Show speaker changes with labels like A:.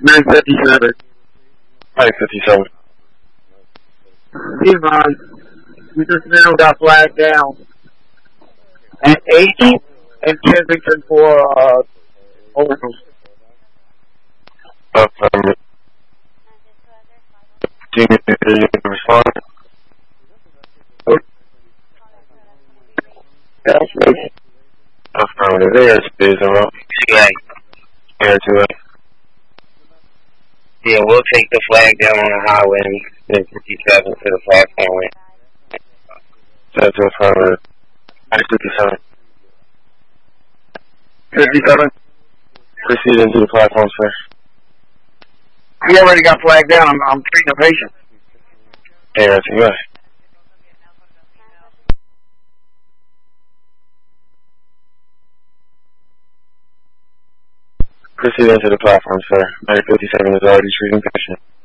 A: 957.
B: 957.
A: Be advised, we just now got flagged down at 80 and Kensington for overdose.
B: Do you need to respond? Affirmative. There is a roll.
C: 2A.
B: Air 2A.
C: Yeah, we'll take the flag down on the highway and then 57 to the platform way.
B: That's affirmative. 957.
A: 57.
B: Proceed into the platform, sir.
A: We already got flagged down. I'm treating a patient.
B: Air 2A. Proceed into the platform, sir. 957 is already treating patient.